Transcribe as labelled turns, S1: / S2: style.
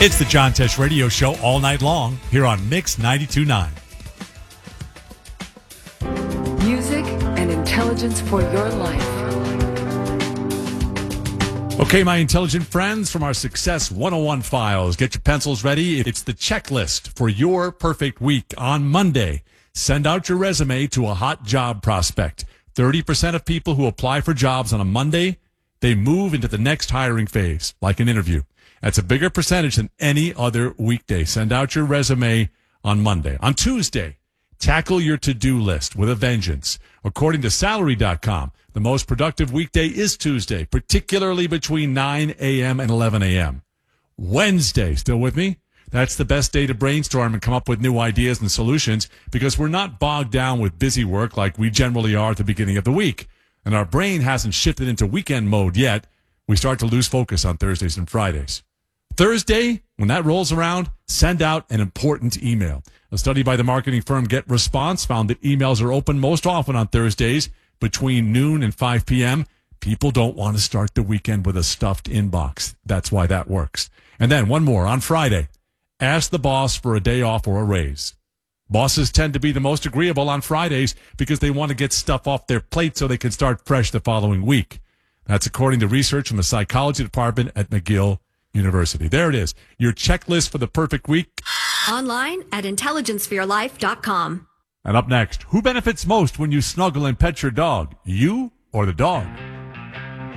S1: It's the John Tesh Radio Show all night long here on Mix 92.9.
S2: Music and intelligence for your life.
S1: Okay, my intelligent friends from our Success 101 files, get your pencils ready. It's the checklist for your perfect week. On Monday, send out your resume to a hot job prospect. 30% of people who apply for jobs on a Monday, they move into the next hiring phase, like an interview. That's a bigger percentage than any other weekday. Send out your resume on Monday. On Tuesday, tackle your to-do list with a vengeance. According to Salary.com, the most productive weekday is Tuesday, particularly between 9 a.m. and 11 a.m. Wednesday, still with me? That's the best day to brainstorm and come up with new ideas and solutions because we're not bogged down with busy work like we generally are at the beginning of the week. And our brain hasn't shifted into weekend mode yet. We start to lose focus on Thursdays and Fridays. Thursday, when that rolls around, send out an important email. A study by the marketing firm Get Response found that emails are open most often on Thursdays between noon and 5 p.m. People don't want to start the weekend with a stuffed inbox. That's why that works. And then one more on Friday. Ask the boss for a day off or a raise. Bosses tend to be the most agreeable on Fridays because they want to get stuff off their plate so they can start fresh the following week. That's according to research from the psychology department at McGill University. There it is, your checklist for the perfect week.
S3: Online at intelligenceforyourlife.com.
S1: And up next, who benefits most when you snuggle and pet your dog? You or the dog?